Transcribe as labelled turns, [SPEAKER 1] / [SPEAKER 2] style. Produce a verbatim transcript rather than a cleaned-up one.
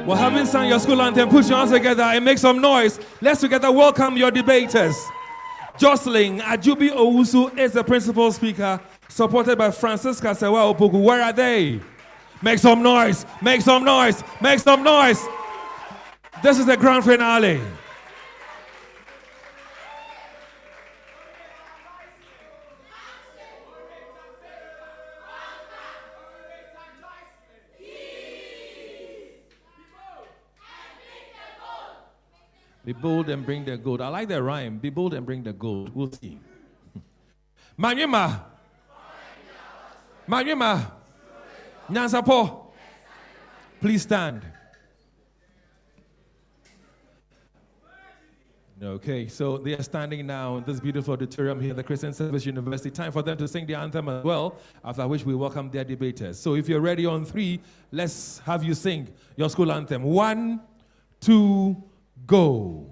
[SPEAKER 1] Well, having sung your school anthem, put your hands together and make some noise. Let's together welcome your debaters. Jocelyn Ajubi Owusu is the principal speaker, supported by Francisca Sewa Opoku. Where are they? Make some noise, make some noise, make some noise. This is the grand finale. Be bold and bring the gold. I like the rhyme. Be bold and bring the gold. We'll see. Manyuma. Manyuma. Nyansapo. Please stand. Okay, so they are standing now in this beautiful auditorium here at the Christian Service University. Time for them to sing the anthem as well, after which we welcome their debaters. So if you're ready on three, let's have you sing your school anthem. One, two, go.